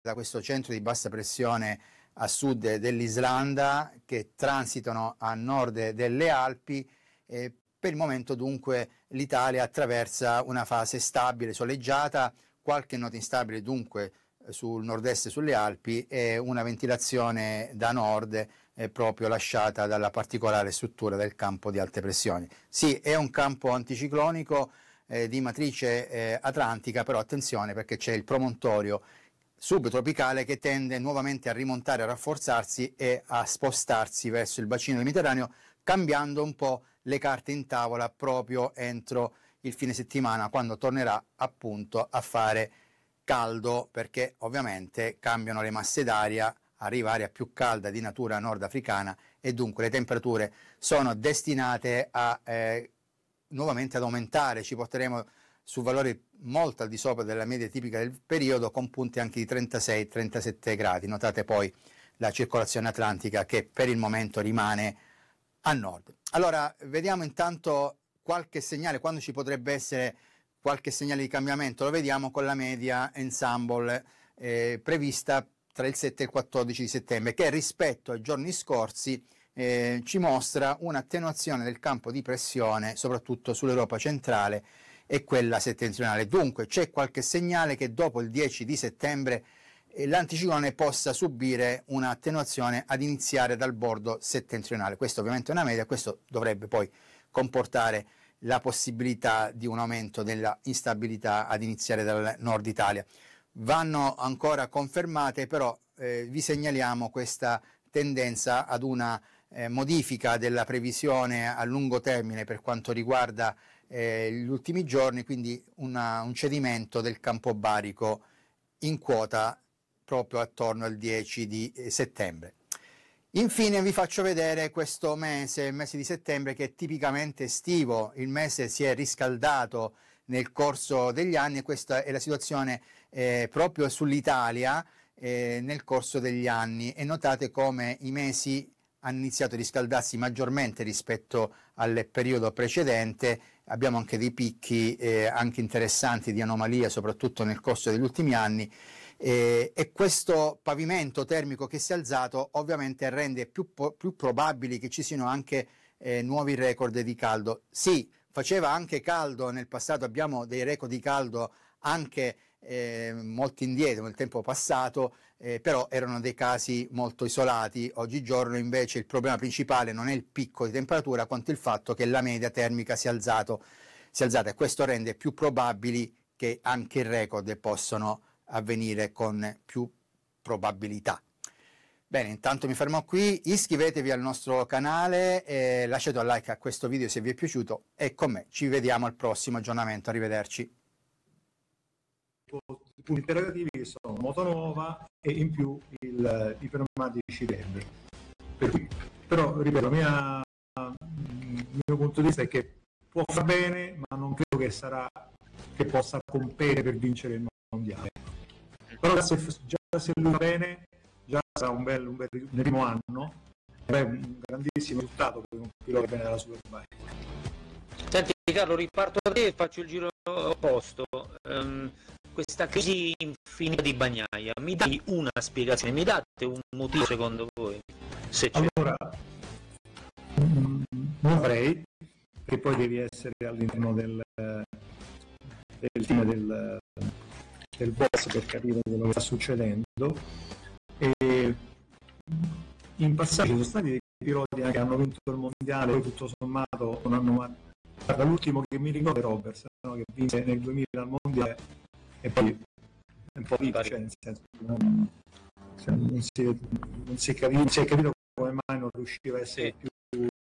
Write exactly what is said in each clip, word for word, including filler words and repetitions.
da questo centro di bassa pressione a sud dell'Islanda che transitano a nord delle Alpi. Eh, per il momento dunque l'Italia attraversa una fase stabile, soleggiata, qualche nota instabile dunque sul nord-est sulle Alpi e una ventilazione da nord eh, proprio lasciata dalla particolare struttura del campo di alte pressioni. Sì, è un campo anticiclonico eh, di matrice eh, atlantica, però attenzione perché c'è il promontorio subtropicale che tende nuovamente a rimontare, a rafforzarsi e a spostarsi verso il bacino del Mediterraneo, cambiando un po' le carte in tavola proprio entro il fine settimana, quando tornerà appunto a fare caldo, perché ovviamente cambiano le masse d'aria, arriva aria più calda di natura nordafricana e dunque le temperature sono destinate a eh, nuovamente ad aumentare. Ci porteremo su valori molto al di sopra della media tipica del periodo, con punti anche di trentasei trentasette gradi. Notate poi la circolazione atlantica che per il momento rimane a nord. Allora vediamo intanto qualche segnale, quando ci potrebbe essere qualche segnale di cambiamento. Lo vediamo con la media ensemble eh, prevista tra il sette e il quattordici di settembre, che rispetto ai giorni scorsi eh, ci mostra un'attenuazione del campo di pressione soprattutto sull'Europa centrale e quella settentrionale. Dunque c'è qualche segnale che dopo il dieci di settembre eh, l'anticiclone possa subire un'attenuazione ad iniziare dal bordo settentrionale. Questo ovviamente è una media, questo dovrebbe poi comportare la possibilità di un aumento della instabilità ad iniziare dal nord Italia. Vanno ancora confermate, però eh, vi segnaliamo questa tendenza ad una eh, modifica della previsione a lungo termine per quanto riguarda eh, gli ultimi giorni, quindi una, un cedimento del campo barico in quota proprio attorno al dieci di settembre. Infine vi faccio vedere questo mese, il mese di settembre, che è tipicamente estivo. Il mese si è riscaldato nel corso degli anni e questa è la situazione eh, proprio sull'Italia eh, nel corso degli anni, e notate come i mesi hanno iniziato a riscaldarsi maggiormente rispetto al periodo precedente. Abbiamo anche dei picchi eh, anche interessanti di anomalia, soprattutto nel corso degli ultimi anni. Eh, e questo pavimento termico che si è alzato ovviamente rende più, più probabili che ci siano anche eh, nuovi record di caldo. Sì, faceva anche caldo nel passato, abbiamo dei record di caldo anche eh, molto indietro nel tempo passato, eh, però erano dei casi molto isolati. Oggigiorno invece il problema principale non è il picco di temperatura quanto il fatto che la media termica si è, alzato, si è alzata, e questo rende più probabili che anche i record possano avvenire con più probabilità. Bene, intanto mi fermo qui, iscrivetevi al nostro canale, e lasciate un like a questo video se vi è piaciuto, e con me ci vediamo al prossimo aggiornamento. Arrivederci. I punti interrogativi che sono moto nuova e in più il, i pneumatici verdi. Per cui, però ripeto, mia, il mio punto di vista è che può far bene, ma non credo che sarà che possa competere per vincere il mondiale. Però se, già se lui va bene, già sarà un bel, un bel un primo anno, è un grandissimo risultato per un pilota che viene dalla Superbike. Senti Carlo, riparto da te e faccio il giro opposto. Um, questa crisi infinita di Bagnaia, mi dai una spiegazione, mi date un motivo secondo voi? Se c'è. Allora, mh, non vorrei che poi devi essere all'interno del, del team del del boss per capire quello che sta succedendo. E in passato ci sono stati dei piloti che hanno vinto il mondiale, poi tutto sommato non hanno mai... Guarda, l'ultimo che mi ricordo è Roberts, no? Che vinse nel duemila al mondiale e poi è un po' di cioè, nel senso, non, cioè, non, si, non, si è capito, non si è capito come mai non riusciva a essere più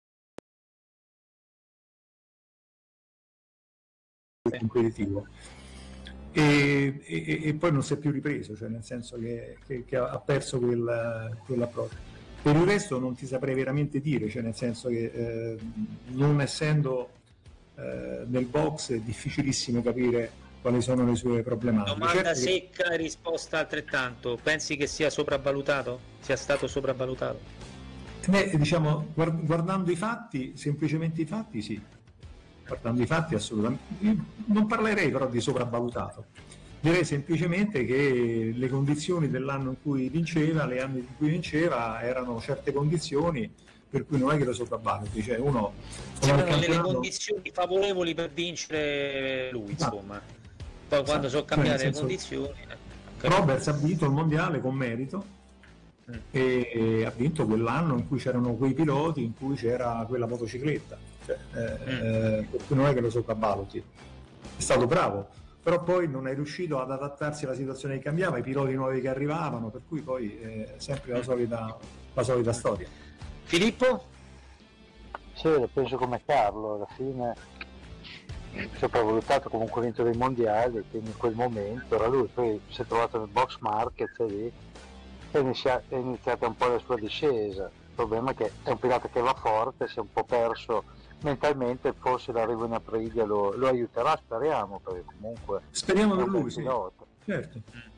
competitivo. E, e, e poi non si è più ripreso, cioè nel senso che, che, che ha perso quel, quell'approccio. Per il resto non ti saprei veramente dire, cioè nel senso che eh, non essendo eh, nel box è difficilissimo capire quali sono le sue problematiche. Domanda certo secca e risposta altrettanto. Pensi che sia sopravvalutato? Sia stato sopravvalutato? Beh, diciamo, guardando i fatti, semplicemente i fatti sì. Guardando i fatti assolutamente. Io non parlerei però di sopravvalutato. Direi semplicemente che le condizioni dell'anno in cui vinceva, le anni in cui vinceva, erano certe condizioni per cui non è che lo sopravvaluti, cioè uno c'erano campionato... delle condizioni favorevoli per vincere lui, insomma. Poi ah, quando sì, sono cambiate cioè, le senso, condizioni... Roberts ha vinto il mondiale con merito mm. e, e ha vinto quell'anno in cui c'erano quei piloti, in cui c'era quella motocicletta, cioè, eh, mm. eh, per cui non è che lo sopravvaluti, è stato bravo, però poi non è riuscito ad adattarsi alla situazione che cambiava, i piloti nuovi che arrivavano, per cui poi è sempre la solita, la solita storia. Filippo? Sì, lo penso come Carlo, alla fine sopravvalutato, comunque ha vinto dei mondiali, quindi in quel momento era lui, poi si è trovato nel box market e lì è, inizia- è iniziata un po' la sua discesa. Il problema è che è un pilota che va forte, si è un po' perso mentalmente, forse l'arrivo in Aprilia lo, lo aiuterà, speriamo, perché comunque speriamo per lui, sì. Certo.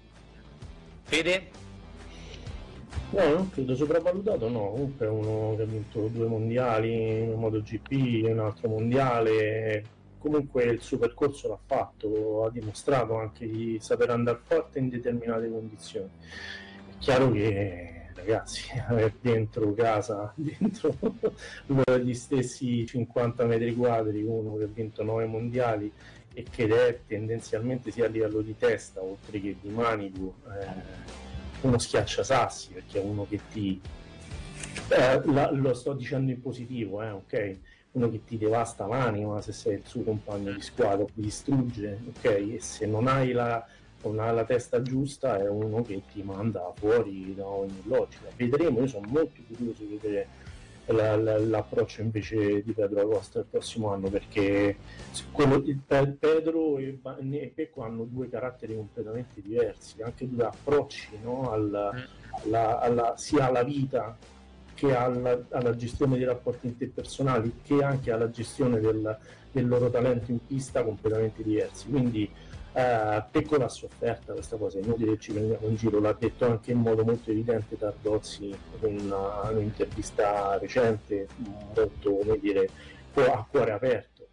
Fede? No, non credo sopravvalutato, no, comunque è uno che ha vinto due mondiali, un MotoGP, un altro mondiale, comunque il suo percorso l'ha fatto, ha dimostrato anche di saper andare forte in determinate condizioni. È chiaro che, ragazzi, avere dentro casa, dentro gli stessi cinquanta metri quadri, uno che ha vinto nove mondiali e che è tendenzialmente sia a livello di testa oltre che di manico, eh, uno schiacciasassi, perché è uno che ti eh, la, lo sto dicendo in positivo, eh, ok? Uno che ti devasta l'anima se sei il suo compagno di squadra, ti distrugge, ok? E se non hai la, non hai la testa giusta è uno che ti manda fuori da ogni logica. Vedremo, io sono molto curioso di vedere la, la, l'approccio invece di Pedro Acosta il prossimo anno, perché quello, il, Pedro e, e Pecco hanno due caratteri completamente diversi, anche due approcci, no? Al, alla, alla, sia alla vita che alla, alla gestione dei rapporti interpersonali, che anche alla gestione del, del loro talento in pista, completamente diversi. Quindi eh, Pecco l'ha sofferta questa cosa, è inutile che ci prendiamo in giro, l'ha detto anche in modo molto evidente Tardozzi in una, un'intervista recente, molto, come dire, a cuore aperto,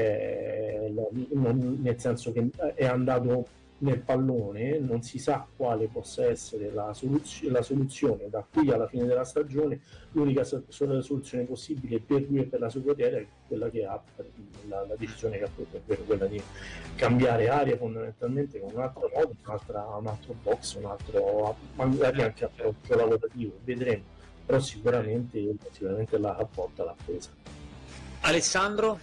eh, nel senso che è andato nel pallone, non si sa quale possa essere la, soluz- la soluzione da qui alla fine della stagione. L'unica so- soluzione possibile per lui e per la sua carriera è quella che ha, la, la decisione che ha preso, ovvero quella di cambiare aria fondamentalmente con un altro modo, un'altra, un altro box, un altro magari anche approccio lavorativo, vedremo, però sicuramente, sicuramente la volta l'ha presa. Alessandro?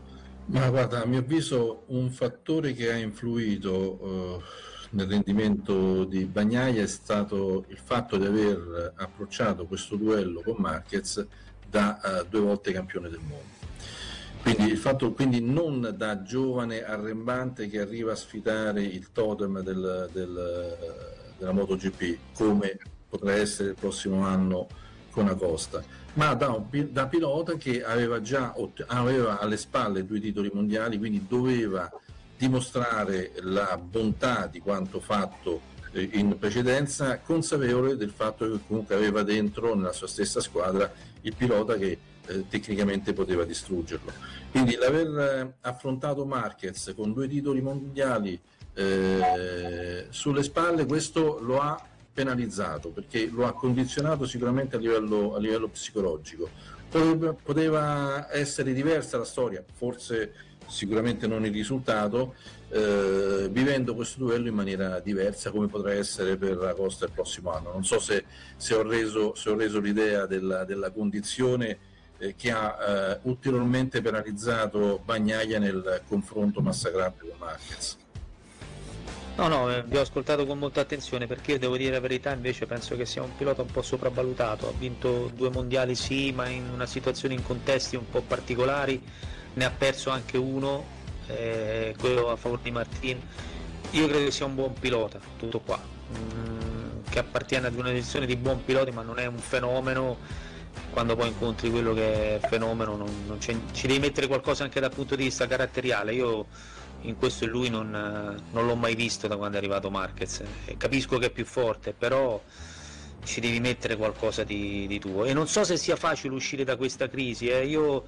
Ma guarda, a mio avviso un fattore che ha influito eh, nel rendimento di Bagnaia è stato il fatto di aver approcciato questo duello con Marquez da uh, due volte campione del mondo. Quindi, il fatto, quindi non da giovane arrembante che arriva a sfidare il totem del, del, della MotoGP, come potrà essere il prossimo anno con Acosta, ma da, un, da pilota che aveva già aveva alle spalle due titoli mondiali, quindi doveva dimostrare la bontà di quanto fatto eh, in precedenza, consapevole del fatto che comunque aveva dentro nella sua stessa squadra il pilota che eh, tecnicamente poteva distruggerlo. Quindi l'aver eh, affrontato Marquez con due titoli mondiali eh, sulle spalle, questo lo ha penalizzato, perché lo ha condizionato sicuramente a livello, a livello psicologico. Poteva, poteva essere diversa la storia, forse sicuramente non il risultato, eh, vivendo questo duello in maniera diversa, come potrà essere per Acosta il prossimo anno. Non so se, se, ho, reso, se ho reso l'idea della, della condizione eh, che ha eh, ulteriormente penalizzato Bagnaia nel confronto massacrante con Marquez. No, no, eh, vi ho ascoltato con molta attenzione, perché io devo dire la verità, invece penso che sia un pilota un po' sopravvalutato. Ha vinto due mondiali sì, ma in una situazione, in contesti un po' particolari, ne ha perso anche uno, eh, quello a favore di Martin. Io credo che sia un buon pilota, tutto qua, mm, che appartiene ad una edizione di buon piloti, ma non è un fenomeno. Quando poi incontri quello che è fenomeno, non, non ci devi mettere qualcosa anche dal punto di vista caratteriale. Io in questo lui non, non l'ho mai visto da quando è arrivato Marquez, e capisco che è più forte, però ci devi mettere qualcosa di, di tuo, e non so se sia facile uscire da questa crisi, eh. Io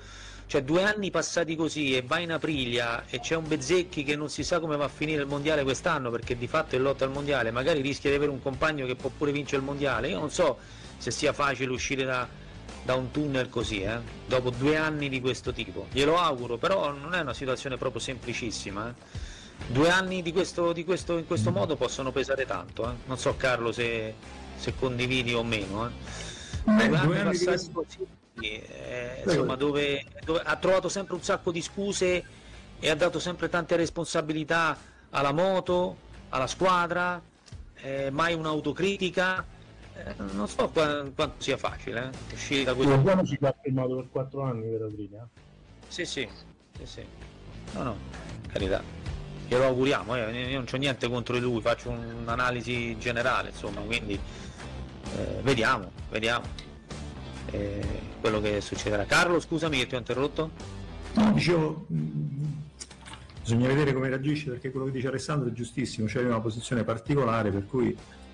cioè due anni passati così e vai in Aprilia e c'è un Bezzecchi che non si sa come va a finire il mondiale quest'anno, perché di fatto è lotta al mondiale, magari rischia di avere un compagno che può pure vincere il mondiale. Io non so se sia facile uscire da, da un tunnel così, eh? Dopo due anni di questo tipo, glielo auguro, però non è una situazione proprio semplicissima, eh? Due anni di questo, di questo in questo modo possono pesare tanto, eh? Non so Carlo se, se condividi o meno, eh? Beh, due, due anni anni di passati questo... così, eh, insomma, dove, dove ha trovato sempre un sacco di scuse e ha dato sempre tante responsabilità alla moto, alla squadra, eh, mai un'autocritica, eh, non so qua, quanto sia facile eh, uscire da questo. Ricordiamoci che ha firmato per quattro anni per Aprilia. Sì, sì, sì, sì. No, no, carità. Glielo auguriamo, eh. Io non c'ho niente contro di lui, faccio un'analisi generale, insomma, quindi eh, vediamo, vediamo eh, quello che succederà. Carlo, scusami che ti ho interrotto. No, dicevo, mh, bisogna vedere come reagisce, perché quello che dice Alessandro è giustissimo, c'è una posizione particolare per cui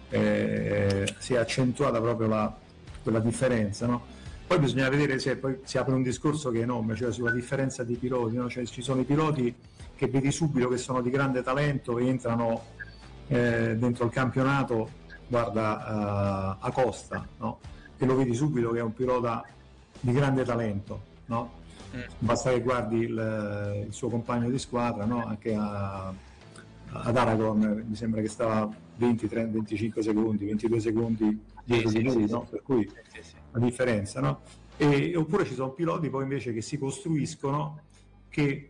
eh, si è accentuata proprio la, quella differenza, no? Poi bisogna vedere se poi si apre un discorso che è enorme, cioè sulla differenza di piloti, no? Cioè, ci sono i piloti che vedi subito che sono di grande talento e entrano eh, dentro il campionato, guarda uh, Acosta, no? Che lo vedi subito che è un pilota di grande talento, no? Mm. Basta che guardi il, il suo compagno di squadra, no? Anche a, ad Aragon mi sembra che stava venti, trenta, venticinque secondi, ventidue secondi dietro sì, di sì, lui, sì, no? sì. Per cui sì, sì. la differenza, no? E, oppure ci sono piloti poi invece che si costruiscono, che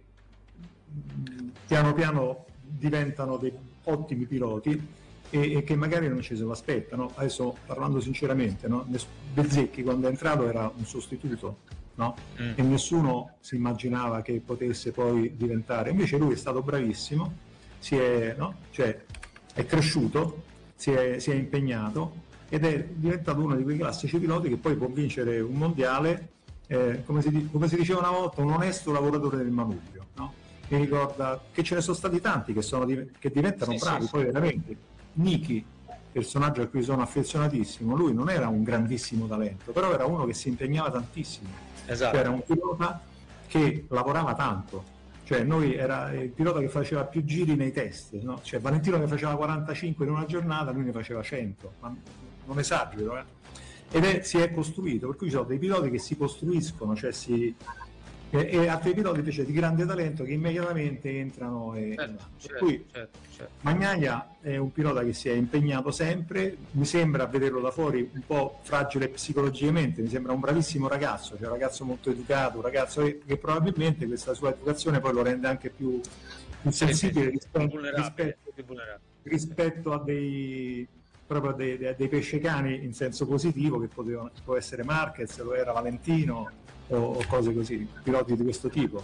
piano piano diventano dei ottimi piloti e, e che magari non ci se lo aspettano. Adesso parlando sinceramente, no? Bezzecchi quando è entrato era un sostituto, no? Mm. E nessuno si immaginava che potesse poi diventare, invece lui è stato bravissimo, si è, no? Cioè, è cresciuto, si è, si è impegnato ed è diventato uno di quei classici piloti che poi può vincere un mondiale, eh, come, si, come si diceva una volta, un onesto lavoratore del manubrio, no? Mi ricorda che ce ne sono stati tanti che, sono, che diventano sì, bravi, sì, poi sì. Veramente. Niki, personaggio a cui sono affezionatissimo, lui non era un grandissimo talento, però era uno che si impegnava tantissimo, esatto. Cioè, era un pilota che lavorava tanto, cioè noi era il pilota che faceva più giri nei test, no? Cioè Valentino che faceva quarantacinque in una giornata, lui ne faceva cento, ma non esagero, eh? Ed è, si è costruito, per cui ci sono dei piloti che si costruiscono, cioè si... E, e altri piloti invece di grande talento che immediatamente entrano e certo, per certo, cui certo, certo. Bagnaia è un pilota che si è impegnato sempre, mi sembra a vederlo da fuori un po' fragile psicologicamente, mi sembra un bravissimo ragazzo, cioè un ragazzo molto educato, un ragazzo che, che probabilmente questa sua educazione poi lo rende anche più, più sensibile sì, sì, sì. rispetto, rispetto, rispetto a dei proprio dei, dei, dei pescecani in senso positivo che potevano, può essere Marquez, lo era Valentino o, o cose così, piloti di questo tipo,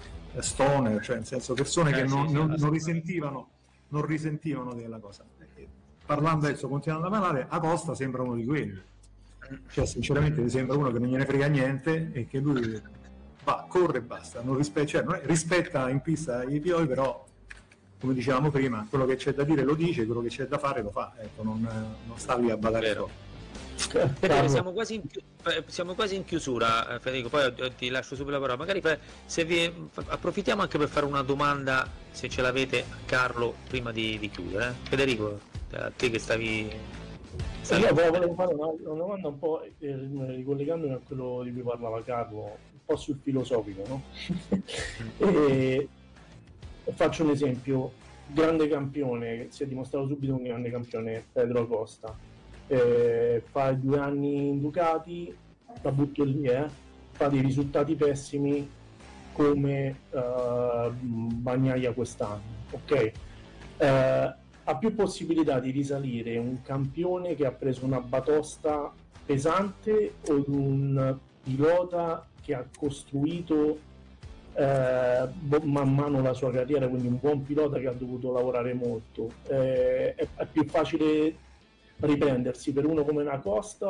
Stoner, cioè nel senso persone eh, che non, sì, non, non risentivano non risentivano della cosa. Parlando adesso, continuando a parlare, Acosta sembra uno di quelli, cioè sinceramente mi sembra uno che non gliene frega niente e che lui va, corre e basta, non rispetta, cioè, non è, rispetta in pista i piloti, però come dicevamo prima, quello che c'è da dire lo dice, quello che c'è da fare lo fa, ecco, non, non sta lì a badare troppo. Federico, siamo quasi in, siamo quasi in chiusura, Federico, poi ti lascio subito la parola, magari se vi approfittiamo anche per fare una domanda, se ce l'avete, a Carlo prima di, di chiudere. Eh? Federico, a te che stavi... stavi... Io volevo fare una, una domanda un po' eh, ricollegandomi a quello di cui parlava Carlo, un po' sul filosofico, no? e faccio un esempio, grande campione, si è dimostrato subito un grande campione, Pedro Acosta. Eh, fa due anni in Ducati, la butto lì, eh, fa dei risultati pessimi come uh, Bagnaia quest'anno, ok? Uh, ha più possibilità di risalire un campione che ha preso una batosta pesante o un pilota che ha costruito uh, man mano la sua carriera, quindi un buon pilota che ha dovuto lavorare molto? Uh, è, è più facile riprendersi per uno come Acosta